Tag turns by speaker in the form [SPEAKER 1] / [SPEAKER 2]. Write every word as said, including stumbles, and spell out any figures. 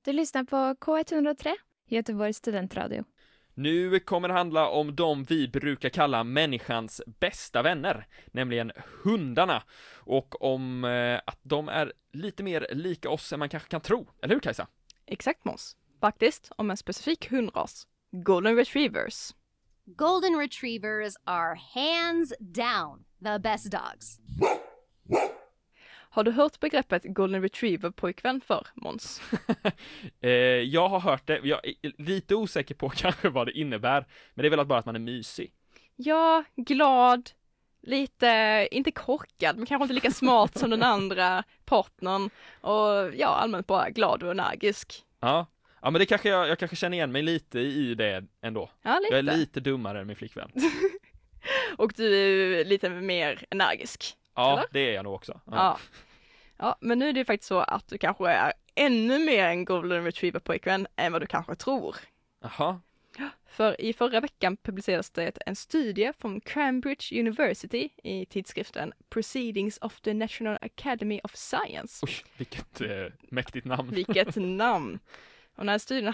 [SPEAKER 1] Du lyssnar på K ett noll tre, Göteborgs studentradio.
[SPEAKER 2] Nu kommer det handla om de vi brukar kalla människans bästa vänner, nämligen hundarna, och om eh, att de är lite mer lika oss än man kanske kan tro. Eller hur, Kajsa?
[SPEAKER 3] Exakt, Måns. Faktiskt om en specifik hundras, Golden Retrievers.
[SPEAKER 4] Golden Retrievers are hands down the best dogs.
[SPEAKER 3] Har du hört begreppet Golden Retriever pojkvän för, Måns?
[SPEAKER 2] eh, jag har hört det, jag är lite osäker på kanske vad det innebär, men det är väl att bara att man är mysig.
[SPEAKER 3] Ja, glad, lite, inte korkad, men kanske inte lika smart som den andra partnern. Och ja, allmänt bara glad och energisk.
[SPEAKER 2] Ja, ja men det kanske jag, jag kanske känner igen mig lite i det ändå.
[SPEAKER 3] Ja, lite.
[SPEAKER 2] Jag är lite dummare än min flickvän.
[SPEAKER 3] Och du är lite mer energisk.
[SPEAKER 2] Ja,
[SPEAKER 3] eller?
[SPEAKER 2] det är jag nog också. Ja.
[SPEAKER 3] Ja. Ja, men nu är det faktiskt så att du kanske är ännu mer en Golden Retriever pojkvän än vad du kanske tror.
[SPEAKER 2] Jaha.
[SPEAKER 3] För i förra veckan publicerades det en studie från Cambridge University i tidskriften Proceedings of the National Academy of Science.
[SPEAKER 2] Oj, vilket eh, mäktigt namn.
[SPEAKER 3] Vilket namn! Och den här studien